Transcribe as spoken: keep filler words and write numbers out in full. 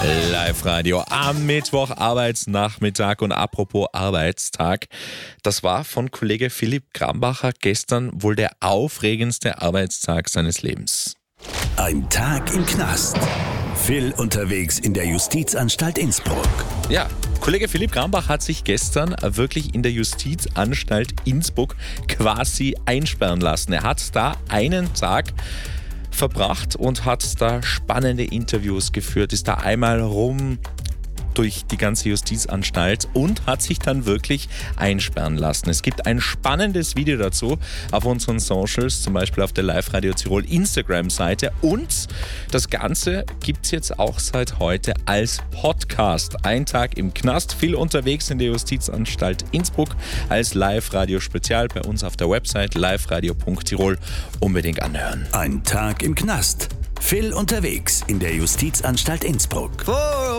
Live-Radio am Mittwoch, Arbeitsnachmittag. Und apropos Arbeitstag, das war von Kollege Philipp Krambacher gestern wohl der aufregendste Arbeitstag seines Lebens. Ein Tag im Knast. Phil unterwegs in der Justizanstalt Innsbruck. Ja, Kollege Philipp Krambach hat sich gestern wirklich in der Justizanstalt Innsbruck quasi einsperren lassen. Er hat da einen Tag verbracht und hat da spannende Interviews geführt, ist da einmal rum durch die ganze Justizanstalt und hat sich dann wirklich einsperren lassen. Es gibt ein spannendes Video dazu auf unseren Socials, zum Beispiel auf der Live-Radio Tirol Instagram-Seite, und das Ganze gibt es jetzt auch seit heute als Podcast. Ein Tag im Knast, viel unterwegs in der Justizanstalt Innsbruck als Live-Radio-Spezial bei uns auf der Website liveradio punkt tirol. Unbedingt anhören. Ein Tag im Knast. Phil unterwegs in der Justizanstalt Innsbruck.